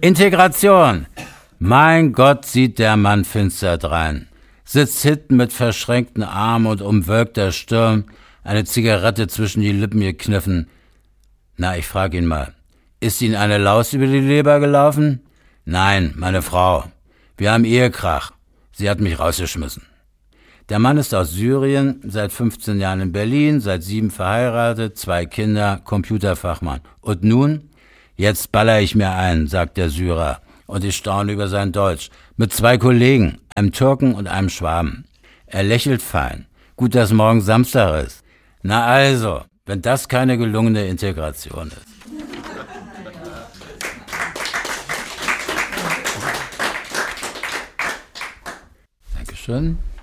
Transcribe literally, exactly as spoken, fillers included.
Integration. Mein Gott, sieht der Mann finster drein. Sitzt hinten mit verschränkten Armen und umwölkter Stirn, eine Zigarette zwischen die Lippen gekniffen. Na, ich frag ihn mal. Ist Ihnen eine Laus über die Leber gelaufen? Nein, meine Frau. Wir haben Ehekrach. Sie hat mich rausgeschmissen. Der Mann ist aus Syrien, seit fünfzehn Jahren in Berlin, seit sieben verheiratet, zwei Kinder, Computerfachmann. Und nun? Jetzt baller ich mir ein, sagt der Syrer. Und ich staune über sein Deutsch. Mit zwei Kollegen, einem Türken und einem Schwaben. Er lächelt fein. Gut, dass morgen Samstag ist. Na also, wenn das keine gelungene Integration ist. Dankeschön.